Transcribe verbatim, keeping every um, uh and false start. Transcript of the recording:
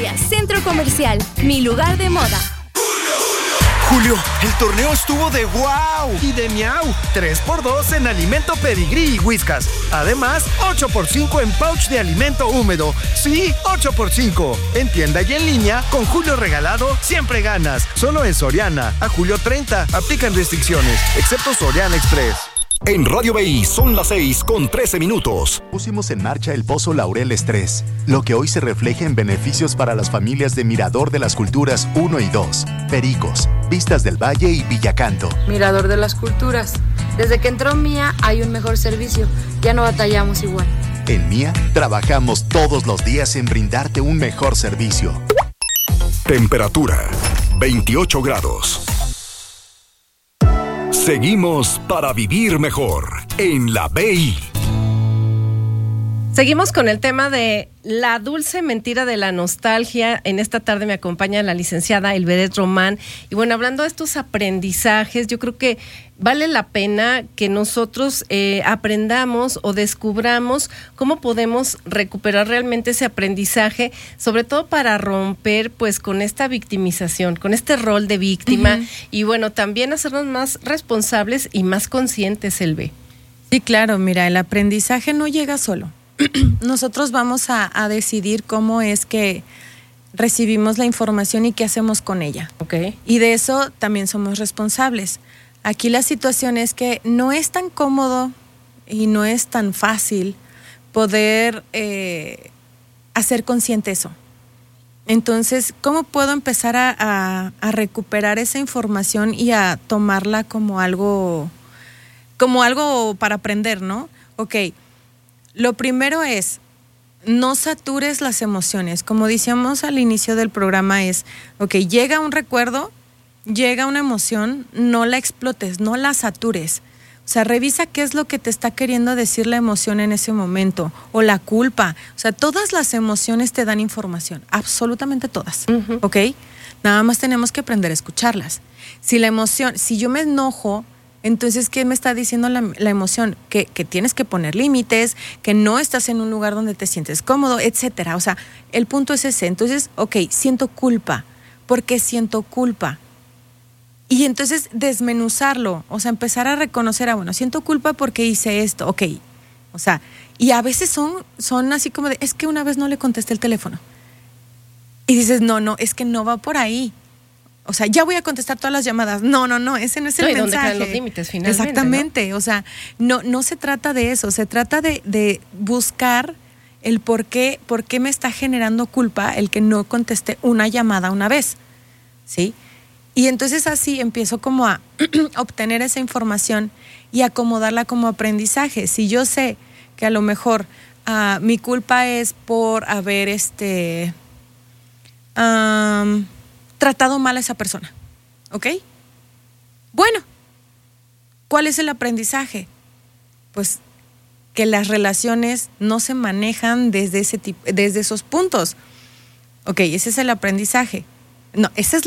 Gloria, Centro Comercial, mi lugar de moda. Julio, el torneo estuvo de wow y de miau. tres por dos en alimento Pedigrí y Whiskas. Además, ocho por cinco en pouch de alimento húmedo. Sí, ocho por cinco. En tienda y en línea, con Julio regalado, siempre ganas. Solo en Soriana. A julio treinta. Aplican restricciones, excepto Soriana Express. En Radio B I son las seis con trece minutos. Pusimos en marcha el Pozo Laureles tres, lo que hoy se refleja en beneficios para las familias de Mirador de las Culturas uno y dos, Pericos, Vistas del Valle y Villacanto. Mirador de las Culturas. Desde que entró Mía hay un mejor servicio. Ya no batallamos igual. En Mía trabajamos todos los días en brindarte un mejor servicio. Temperatura veintiocho grados. Seguimos para vivir mejor en la B I. Seguimos con el tema de la dulce mentira de la nostalgia. En esta tarde me acompaña la licenciada Elvedet Román. Y bueno, hablando de estos aprendizajes, yo creo que vale la pena que nosotros eh, aprendamos o descubramos cómo podemos recuperar realmente ese aprendizaje, sobre todo para romper pues con esta victimización, con este rol de víctima. Uh-huh. Y bueno, también hacernos más responsables y más conscientes, Elve. Sí, claro, mira, el aprendizaje no llega solo. Nosotros vamos a, a decidir cómo es que recibimos la información y qué hacemos con ella. Okay. Y de eso también somos responsables. Aquí la situación es que no es tan cómodo y no es tan fácil poder eh, hacer consciente eso. Entonces, ¿cómo puedo empezar a, a, a recuperar esa información y a tomarla como algo, como algo para aprender, ¿no? Ok. Lo primero es, no satures las emociones. Como decíamos al inicio del programa es, ok, llega un recuerdo, llega una emoción, no la explotes, no la satures. O sea, revisa qué es lo que te está queriendo decir la emoción en ese momento, o la culpa. O sea, todas las emociones te dan información, absolutamente todas, uh-huh. ¿ok? Nada más tenemos que aprender a escucharlas. Si la emoción, si yo me enojo, entonces, ¿qué me está diciendo la, la emoción? Que, que tienes que poner límites, que no estás en un lugar donde te sientes cómodo, etcétera. O sea, el punto es ese. Entonces, ok, siento culpa. ¿Por qué siento culpa? Y entonces desmenuzarlo, o sea, empezar a reconocer, ah, bueno, siento culpa porque hice esto, ok. O sea, y a veces son, son así como de, es que una vez no le contesté el teléfono. Y dices, no, no, es que no va por ahí. O sea, ya voy a contestar todas las llamadas. No, no, no, ese no es el no, y mensaje. ¿dónde quedan los límites finalmente? Exactamente, ¿no? O sea, no, no se trata de eso, se trata de, de buscar el por qué, por qué me está generando culpa el que no contesté una llamada una vez, ¿sí? Y entonces así empiezo como a obtener esa información y acomodarla como aprendizaje. Si yo sé que a lo mejor uh, mi culpa es por haber este... Um, tratado mal a esa persona, ¿ok? Bueno, ¿cuál es el aprendizaje? Pues que las relaciones no se manejan desde ese tipo, desde esos puntos. Ok, ese es el aprendizaje. No, esa es